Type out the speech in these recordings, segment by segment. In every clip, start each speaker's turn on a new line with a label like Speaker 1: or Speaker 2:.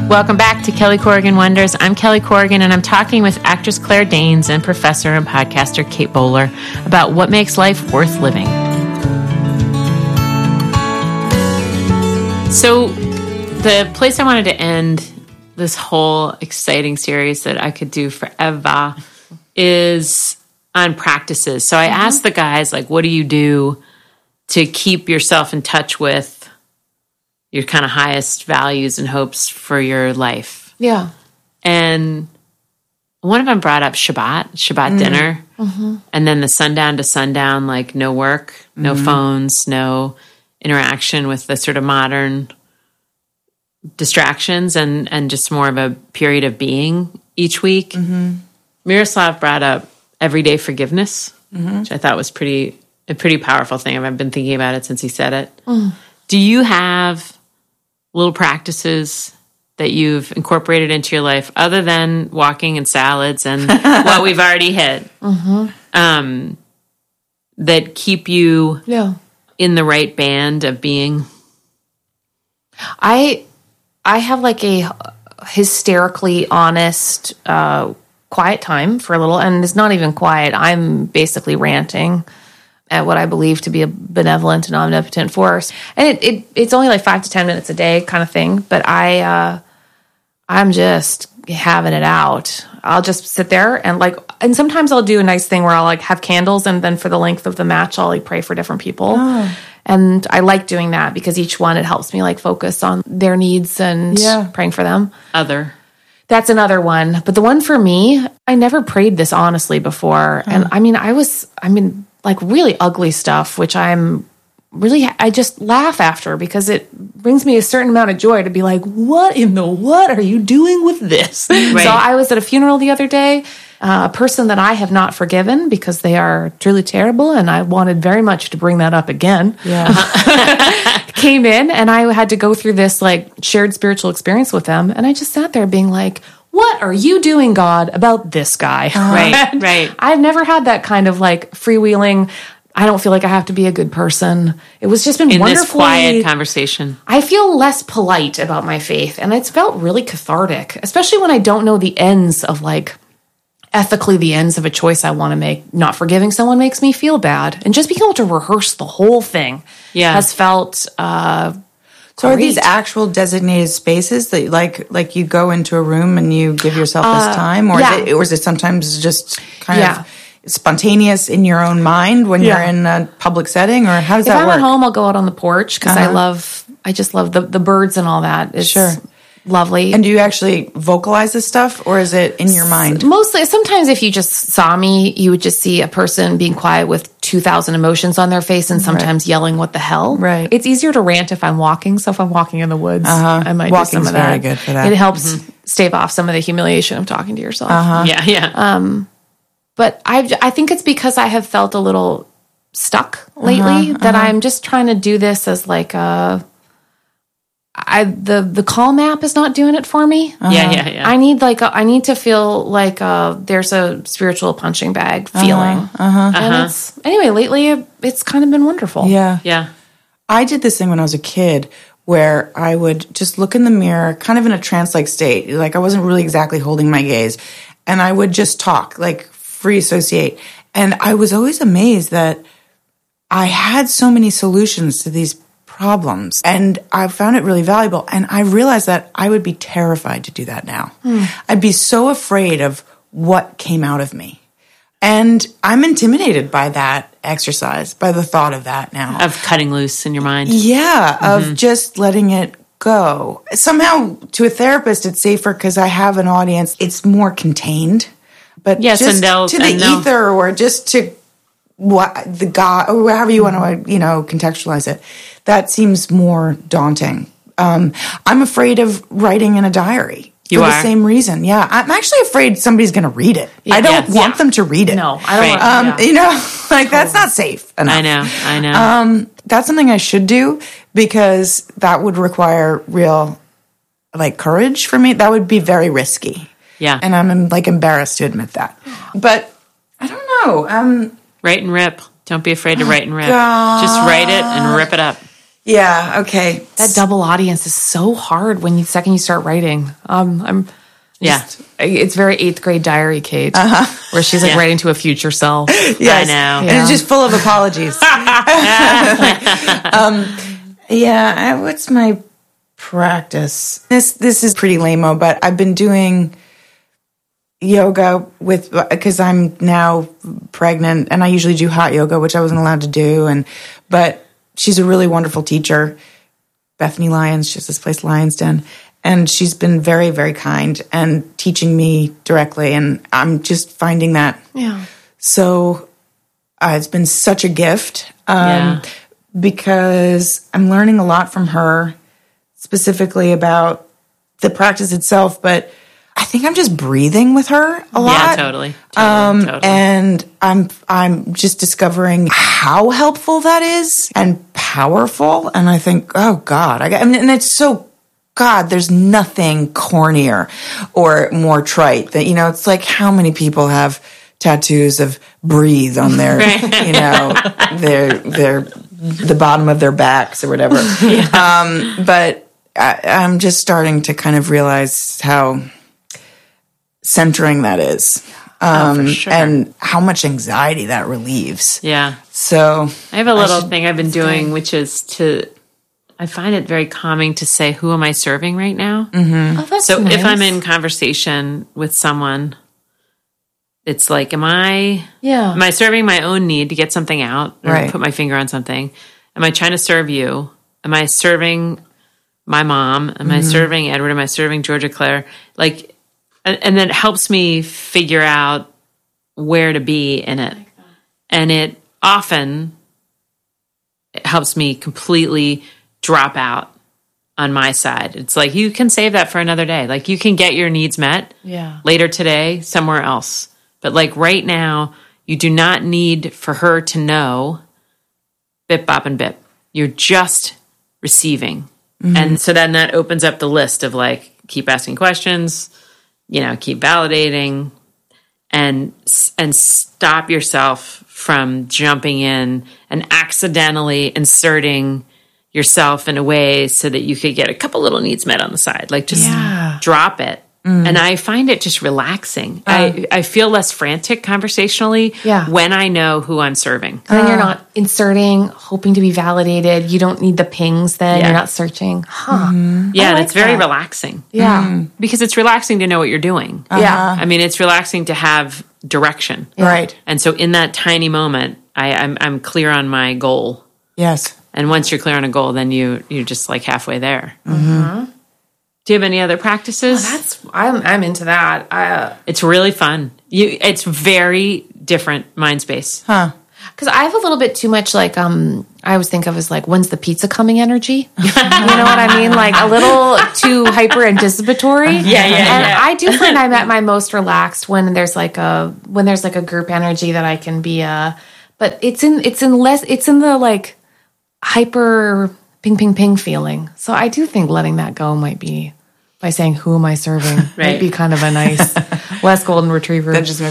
Speaker 1: Welcome back to Kelly Corrigan Wonders. I'm Kelly Corrigan, and I'm talking with actress Claire Danes and professor and podcaster Kate Bowler about what makes life worth living. So the place I wanted to end this whole exciting series that I could do forever is on practices. So I asked the guys, like, what do you do to keep yourself in touch with your kind of highest values and hopes for your life?
Speaker 2: Yeah.
Speaker 1: And one of them brought up Shabbat dinner, and then the sundown to sundown, like no work, no phones, no interaction with the sort of modern distractions, and just more of a period of being each week. Miroslav brought up everyday forgiveness, which I thought was a pretty powerful thing. I've been thinking about it since he said it. Do you have little practices that you've incorporated into your life other than walking and salads and what we've already hit, that keep you in the right band of being?
Speaker 2: I have like a hysterically honest, quiet time for a little, and it's not even quiet. I'm basically ranting at what I believe to be a benevolent and omnipotent force. And it's only like 5 to 10 minutes a day kind of thing, but I'm just having it out. I'll just sit there and sometimes I'll do a nice thing where I'll like have candles, and then for the length of the match, I'll like pray for different people. And I like doing that because each one, it helps me like focus on their needs and praying for them. That's another one. But the one for me, I never prayed this honestly before. And I mean, like really ugly stuff, which I just laugh after because it brings me a certain amount of joy to be like, what are you doing with this? Right. So I was at a funeral the other day, a person that I have not forgiven because they are truly terrible, and I wanted very much to bring that up again. Came in, and I had to go through this like shared spiritual experience with them, and I just sat there being like, what are you doing, God, about this guy?
Speaker 1: Right.
Speaker 2: I've never had that kind of like freewheeling, I don't feel like I have to be a good person. It was just been
Speaker 1: in
Speaker 2: wonderful.
Speaker 1: This quiet conversation.
Speaker 2: I feel less polite about my faith, and it's felt really cathartic, especially when I don't know the ends of like, ethically the ends of a choice I want to make. Not forgiving someone makes me feel bad. And just being able to rehearse the whole thing has felt
Speaker 3: So are these actual designated spaces that like you go into a room and you give yourself this time? Or is it sometimes just kind of spontaneous in your own mind when you're in a public setting? Or how does that work?
Speaker 2: If I'm at home, I'll go out on the porch because I just love the birds and all that. It's lovely.
Speaker 3: And do you actually vocalize this stuff, or is it in your mind?
Speaker 2: Mostly. Sometimes if you just saw me, you would just see a person being quiet with 2,000 emotions on their face and sometimes yelling, what the hell?
Speaker 3: Right.
Speaker 2: It's easier to rant if I'm walking. So if I'm walking in the woods, I might do some of that.
Speaker 3: Very good for that.
Speaker 2: It helps stave off some of the humiliation of talking to yourself. But I think it's because I have felt a little stuck lately that I'm just trying to do this as like the Calm app is not doing it for me. I need to feel like there's a spiritual punching bag feeling. And lately it's kind of been wonderful.
Speaker 3: I did this thing when I was a kid where I would just look in the mirror, kind of in a trance-like state, like I wasn't really exactly holding my gaze, and I would just talk, like free associate. And I was always amazed that I had so many solutions to these problems, and I found it really valuable. And I realized that I would be terrified to do that now. I'd be so afraid of what came out of me. And I'm intimidated by that exercise, by the thought of that now.
Speaker 1: Of cutting loose in your mind.
Speaker 3: Of just letting it go. Somehow, to a therapist, it's safer because I have an audience. It's more contained. But just to the ether, or just to what the God, or however you want to, contextualize it, that seems more daunting. I'm afraid of writing in a diary. For the same reason. I'm actually afraid somebody's going to read it. I don't want them to read it.
Speaker 2: No, I don't
Speaker 3: want that's not safe enough.
Speaker 1: I know.
Speaker 3: That's something I should do, because that would require real, courage for me. That would be very risky.
Speaker 1: Yeah.
Speaker 3: And I'm, embarrassed to admit that. But I don't know.
Speaker 1: Write and rip. Don't be afraid to write and rip.
Speaker 3: God.
Speaker 1: Just write it and rip it up.
Speaker 3: Yeah. Okay.
Speaker 2: That double audience is so hard when second you start writing. It's very 8th grade diary, Kate, where she's like writing to a future self.
Speaker 3: Yes.
Speaker 1: I know.
Speaker 3: And it's just full of apologies. What's my practice? This is pretty lame-o, but I've been doing yoga because I'm now pregnant, and I usually do hot yoga, which I wasn't allowed to do. But she's a really wonderful teacher, Bethany Lyons. She has this place, Lyons Den. And she's been very, very kind and teaching me directly. And I'm just finding that.
Speaker 2: Yeah.
Speaker 3: So it's been such a gift because I'm learning a lot from her, specifically about the practice itself. But I think I'm just breathing with her a lot.
Speaker 1: Yeah, totally.
Speaker 3: And I'm just discovering how helpful that is and powerful. And I think, oh God, and it's so. God, there's nothing cornier or more trite that, it's like how many people have tattoos of breathe on their, the bottom of their backs or whatever. But I'm just starting to kind of realize how centering that is.
Speaker 1: For sure.
Speaker 3: And how much anxiety that relieves.
Speaker 1: Yeah.
Speaker 3: So
Speaker 1: I have a little thing I've been doing, which is I find it very calming to say, who am I serving right now?
Speaker 3: Mm-hmm.
Speaker 2: Oh, that's
Speaker 1: so
Speaker 2: nice.
Speaker 1: if I'm in conversation with someone, it's like, am I serving my own need to get something out or put my finger on something? Am I trying to serve you? Am I serving my mom? Am I serving Edward? Am I serving Georgia Claire? Like, and that helps me figure out where to be in it. And it often helps me completely drop out on my side. It's like, you can save that for another day. Like, you can get your needs met later today somewhere else. But like right now, you do not need for her to know bip, bop, and bip. You're just receiving. And so then that opens up the list of like, keep asking questions, keep validating, and stop yourself from jumping in and accidentally inserting yourself in a way so that you could get a couple little needs met on the side. Like, just drop it. And I find it just relaxing. I feel less frantic conversationally when I know who I'm serving.
Speaker 2: And then you're not inserting, hoping to be validated. You don't need the pings then. You're not searching.
Speaker 1: Yeah, and it's very relaxing.
Speaker 2: Yeah.
Speaker 1: Because it's relaxing to know what you're doing.
Speaker 2: Yeah.
Speaker 1: I mean, it's relaxing to have direction.
Speaker 3: Right.
Speaker 1: And so in that tiny moment, I'm clear on my goal.
Speaker 3: Yes.
Speaker 1: And once you're clear on a goal, then you're just like halfway there. Do you have any other practices?
Speaker 2: I'm into that.
Speaker 1: It's really fun. It's very different mind space.
Speaker 2: Because I have a little bit too much like I always think of as like, when's the pizza coming energy? You know what I mean? Like a little too hyper anticipatory. And I do find I'm at my most relaxed when there's like a group energy that I can be but it's in the like hyper ping ping ping feeling. So I do think letting that go might be, by saying, who am I serving? Might be kind of a nice West Golden Retriever.
Speaker 3: That just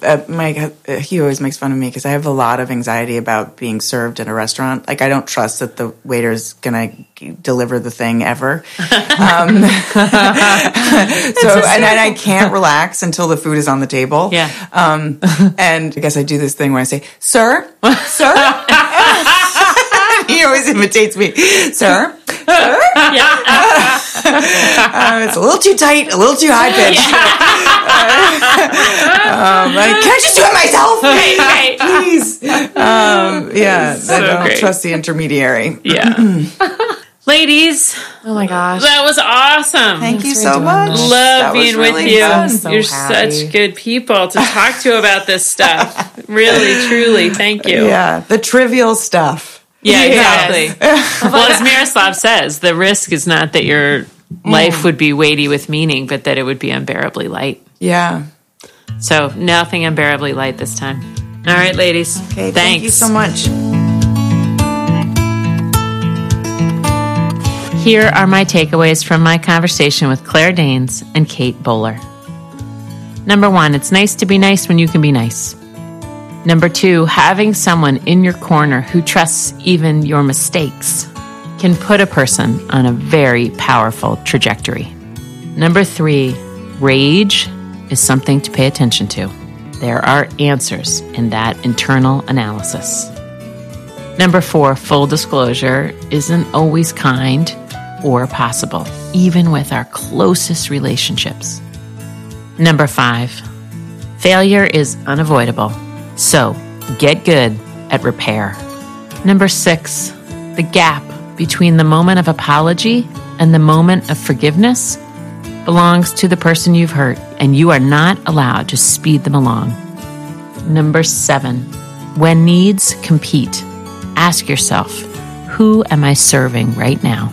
Speaker 3: he always makes fun of me because I have a lot of anxiety about being served at a restaurant. Like, I don't trust that the waiter's gonna deliver the thing ever. So and I can't relax until the food is on the table.
Speaker 1: Yeah.
Speaker 3: And I guess I do this thing where I say, "Sir, sir." He always imitates me, sir. It's a little too tight, a little too high pitched. Can I just do it myself?
Speaker 1: Right.
Speaker 3: Please. I don't trust the intermediary.
Speaker 1: Yeah. Ladies.
Speaker 2: Oh my gosh.
Speaker 1: That was awesome.
Speaker 3: Thank you so much.
Speaker 1: Love being with you.
Speaker 2: So
Speaker 1: You're
Speaker 2: happy.
Speaker 1: such good people to talk to about this stuff. Really, truly. Thank you.
Speaker 3: Yeah, the trivial stuff.
Speaker 1: Yeah, exactly. Well, as Miroslav says, the risk is not that your life would be weighty with meaning, but that it would be unbearably light.
Speaker 3: Yeah.
Speaker 1: So nothing unbearably light this time. All right, ladies.
Speaker 3: Okay,
Speaker 1: Thanks.
Speaker 3: thank you so much.
Speaker 1: Here are my takeaways from my conversation with Claire Danes and Kate Bowler. Number 1, it's nice to be nice when you can be nice. Number 2, having someone in your corner who trusts even your mistakes can put a person on a very powerful trajectory. Number 3, rage is something to pay attention to. There are answers in that internal analysis. Number 4, full disclosure isn't always kind or possible, even with our closest relationships. Number 5, failure is unavoidable, so get good at repair. Number 6, the gap between the moment of apology and the moment of forgiveness belongs to the person you've hurt, and you are not allowed to speed them along. Number 7, when needs compete, ask yourself, who am I serving right now?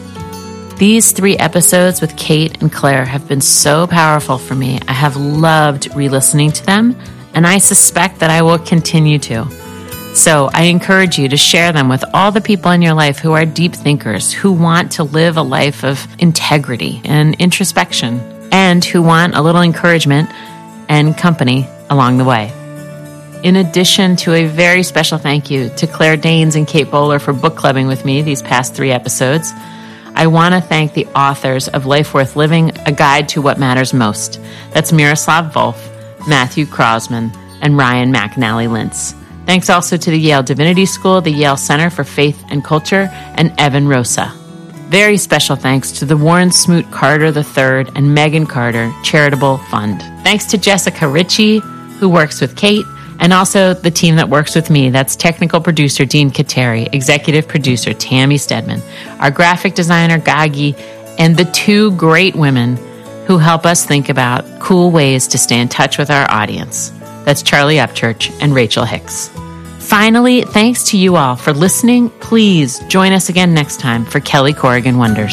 Speaker 1: These 3 episodes with Kate and Claire have been so powerful for me. I have loved re-listening to them, and I suspect that I will continue to. So I encourage you to share them with all the people in your life who are deep thinkers, who want to live a life of integrity and introspection, and who want a little encouragement and company along the way. In addition to a very special thank you to Claire Danes and Kate Bowler for book clubbing with me these past 3 episodes, I want to thank the authors of Life Worth Living, A Guide to What Matters Most. That's Miroslav Volf, Matthew Krosman, and Ryan McAnally Lintz. Thanks also to the Yale Divinity School, the Yale Center for Faith and Culture, and Evan Rosa. Very special thanks to the Warren Smoot Carter III and Megan Carter Charitable Fund. Thanks to Jessica Ritchie, who works with Kate, and also the team that works with me. That's technical producer Dean Kateri, executive producer Tammy Stedman, our graphic designer Gagi, and the 2 great women who help us think about cool ways to stay in touch with our audience. That's Charlie Upchurch and Rachel Hicks. Finally, thanks to you all for listening. Please join us again next time for Kelly Corrigan Wonders.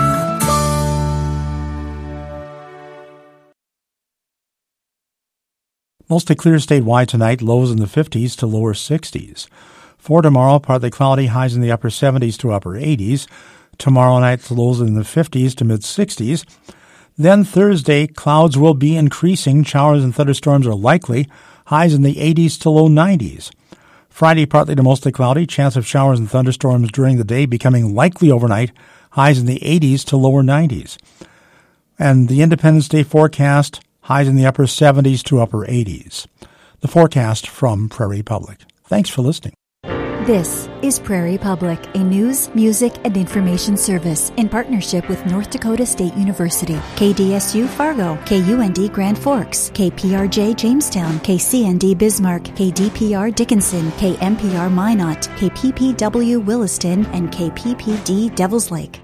Speaker 4: Mostly clear statewide tonight, lows in the 50s to lower 60s. For tomorrow, partly cloudy, highs in the upper 70s to upper 80s. Tomorrow night, lows in the 50s to mid-60s. Then Thursday, clouds will be increasing. Showers and thunderstorms are likely. Highs in the 80s to low 90s. Friday, partly to mostly cloudy. Chance of showers and thunderstorms during the day becoming likely overnight. Highs in the 80s to lower 90s. And the Independence Day forecast, highs in the upper 70s to upper 80s. The forecast from Prairie Public. Thanks for listening.
Speaker 5: This is Prairie Public, a news, music, and information service in partnership with North Dakota State University, KDSU Fargo, KUND Grand Forks, KPRJ Jamestown, KCND Bismarck, KDPR Dickinson, KMPR Minot, KPPW Williston, and KPPD Devils Lake.